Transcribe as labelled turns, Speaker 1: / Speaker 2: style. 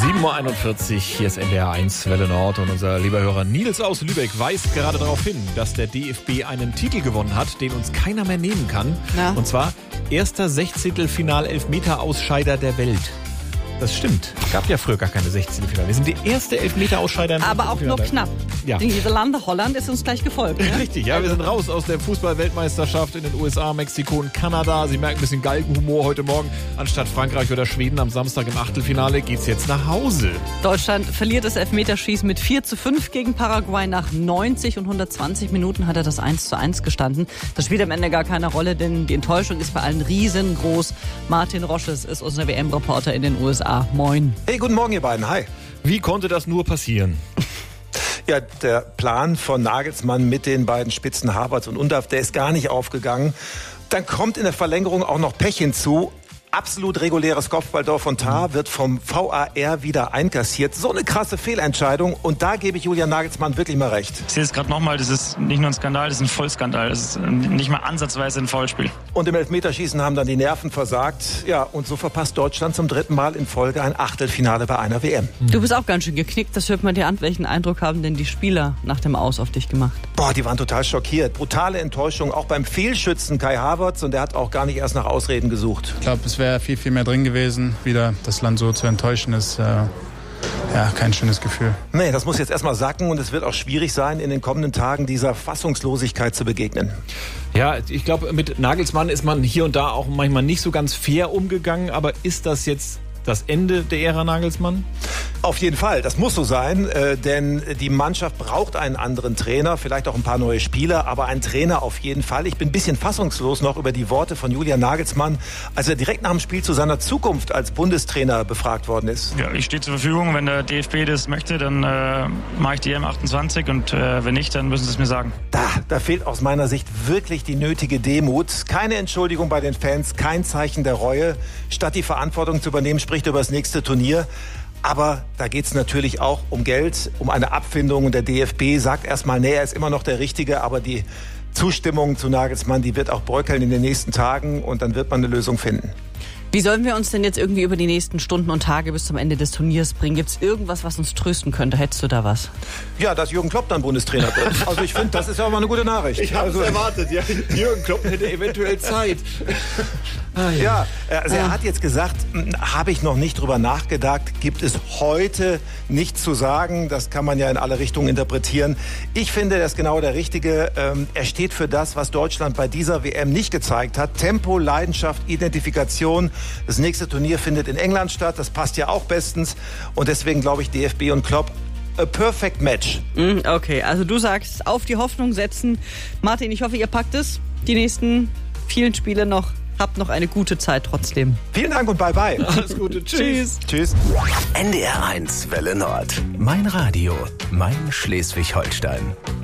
Speaker 1: 7.41 Uhr, hier ist NDR 1 Welle Nord und unser lieber Hörer Nils aus Lübeck weist gerade darauf hin, dass der DFB einen Titel gewonnen hat, den uns keiner mehr nehmen kann. Ja. Und zwar erster Sechzehntelfinal-Elfmeter-Ausscheider der Welt. Das stimmt. Es gab ja früher gar keine Sechzehntelfinale. Wir sind die erste Elfmeter-Ausscheider.
Speaker 2: Aber auch nur knapp.
Speaker 1: Ja.
Speaker 2: Die Niederlande, Holland ist uns gleich gefolgt. Ne?
Speaker 1: Richtig, ja. Wir sind raus aus der Fußball-Weltmeisterschaft in den USA, Mexiko und Kanada. Sie merken ein bisschen Galgenhumor heute Morgen. Anstatt Frankreich oder Schweden am Samstag im Achtelfinale geht's jetzt nach Hause.
Speaker 2: Deutschland verliert das Elfmeterschießen mit 4:5 gegen Paraguay. Nach 90 und 120 Minuten hat er das 1:1 gestanden. Das spielt am Ende gar keine Rolle, denn die Enttäuschung ist bei allen riesengroß. Martin Rosches ist unser WM-Reporter in den USA. Moin.
Speaker 3: Hey, guten Morgen, ihr beiden. Hi.
Speaker 1: Wie konnte das nur passieren?
Speaker 3: Ja, der Plan von Nagelsmann mit den beiden Spitzen Havertz und Undav, der ist gar nicht aufgegangen. Dann kommt in der Verlängerung auch noch Pech hinzu. Absolut reguläres Kopfballtor von Tah wird vom VAR wieder einkassiert. So eine krasse Fehlentscheidung. Und da gebe ich Julian Nagelsmann wirklich mal recht.
Speaker 4: Ich sehe es gerade nochmal, das ist nicht nur ein Skandal, das ist ein Vollskandal. Das ist nicht mal ansatzweise ein Foulspiel.
Speaker 3: Und im Elfmeterschießen haben dann die Nerven versagt. Ja, und so verpasst Deutschland zum 3. Mal in Folge ein Achtelfinale bei einer WM.
Speaker 2: Du bist auch ganz schön geknickt, das hört man dir an. Welchen Eindruck haben denn die Spieler nach dem Aus auf dich gemacht?
Speaker 3: Boah, die waren total schockiert. Brutale Enttäuschung, auch beim Fehlschützen Kai Havertz. Und der hat auch gar nicht erst nach Ausreden gesucht.
Speaker 5: Ich glaube, es wäre viel mehr drin gewesen. Wieder das Land so zu enttäuschen ist kein schönes Gefühl.
Speaker 3: Nee, das muss jetzt erstmal sacken und es wird auch schwierig sein, in den kommenden Tagen dieser Fassungslosigkeit zu begegnen.
Speaker 1: Ja, ich glaube, mit Nagelsmann ist man hier und da auch manchmal nicht so ganz fair umgegangen. Aber ist das jetzt das Ende der Ära Nagelsmann?
Speaker 3: Auf jeden Fall, das muss so sein, denn die Mannschaft braucht einen anderen Trainer, vielleicht auch ein paar neue Spieler, aber einen Trainer auf jeden Fall. Ich bin ein bisschen fassungslos noch über die Worte von Julian Nagelsmann, als er direkt nach dem Spiel zu seiner Zukunft als Bundestrainer befragt worden ist.
Speaker 4: Ja, ich stehe zur Verfügung, wenn der DFB das möchte, dann mache ich die M28 und wenn nicht, dann müssen sie es mir sagen.
Speaker 3: Da fehlt aus meiner Sicht wirklich die nötige Demut. Keine Entschuldigung bei den Fans, kein Zeichen der Reue. Statt die Verantwortung zu übernehmen, spricht er über das nächste Turnier. Aber da geht es natürlich auch um Geld, um eine Abfindung. Und der DFB sagt erstmal, nee, er ist immer noch der Richtige. Aber die Zustimmung zu Nagelsmann, die wird auch bröckeln in den nächsten Tagen. Und dann wird man eine Lösung finden.
Speaker 2: Wie sollen wir uns denn jetzt irgendwie über die nächsten Stunden und Tage bis zum Ende des Turniers bringen? Gibt es irgendwas, was uns trösten könnte? Hättest du da was?
Speaker 3: Ja, dass Jürgen Klopp dann Bundestrainer wird. Also ich finde, das ist ja auch mal eine gute Nachricht.
Speaker 1: Ich habe es erwartet. Ja. Jürgen Klopp hätte eventuell Zeit.
Speaker 3: Ja, also er hat jetzt gesagt, habe ich noch nicht drüber nachgedacht, gibt es heute nichts zu sagen. Das kann man ja in alle Richtungen interpretieren. Ich finde, das ist genau der Richtige. Er steht für das, was Deutschland bei dieser WM nicht gezeigt hat. Tempo, Leidenschaft, Identifikation. Das nächste Turnier findet in England statt. Das passt ja auch bestens. Und deswegen glaube ich, DFB und Klopp, a perfect match.
Speaker 2: Okay, also du sagst, auf die Hoffnung setzen. Martin, ich hoffe, ihr packt es. Die nächsten vielen Spiele noch. Habt noch eine gute Zeit trotzdem.
Speaker 3: Vielen Dank und bye-bye.
Speaker 1: Alles Gute. Tschüss.
Speaker 3: Tschüss.
Speaker 6: NDR 1 Welle Nord. Mein Radio. Mein Schleswig-Holstein.